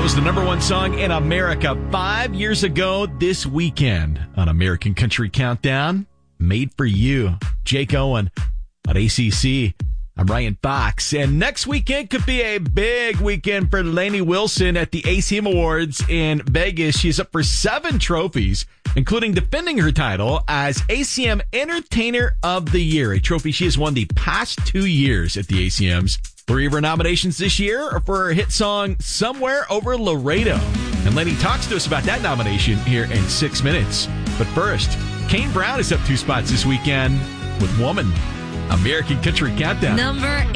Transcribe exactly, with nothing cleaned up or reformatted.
was the number one song in America five years ago this weekend on American Country Countdown. Made for You. Jake Owen on A C C. I'm Ryan Fox. And next weekend could be a big weekend for Lainey Wilson at the A C M Awards in Vegas. She's up for seven trophies, including defending her title as A C M Entertainer of the Year, a trophy she has won the past two years at the A C Ms. Three of her nominations this year are for her hit song, Somewhere Over Laredo. And Lenny talks to us about that nomination here in six minutes. But first, Kane Brown is up two spots this weekend with Woman. American Country Countdown. Number